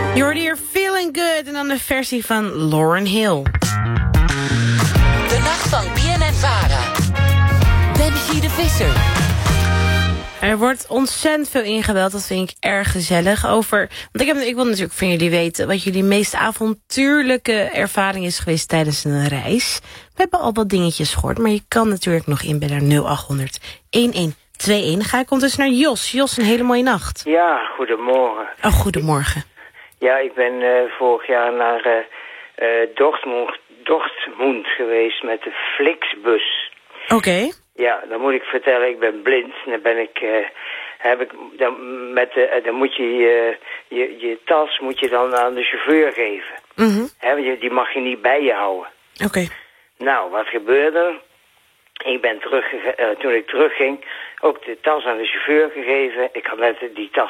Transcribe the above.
Je hoorde hier Feeling Good en dan de versie van Lauryn Hill. De nacht van BNN-Vara. Dempsey de Visser. Er wordt ontzettend veel ingebeld, dat vind ik erg gezellig. Want ik wil natuurlijk van jullie weten wat jullie meest avontuurlijke ervaring is geweest tijdens een reis. We hebben al wat dingetjes gehoord, maar je kan natuurlijk nog inbellen 0800 1121. Dan ga ik ondertussen naar Jos. Jos, een hele mooie nacht. Ja, goedemorgen. Oh, goedemorgen. Ja, ik ben vorig jaar naar Dortmund geweest met de Flixbus. Oké. Ja, dan moet ik vertellen, ik ben blind. Dan ben ik, dan moet je tas moet je dan aan de chauffeur geven. Die mag je niet bij je houden. Oké. Nou, wat gebeurde er? Ik ben toen ik terugging, ook de tas aan de chauffeur gegeven. Ik had net die tas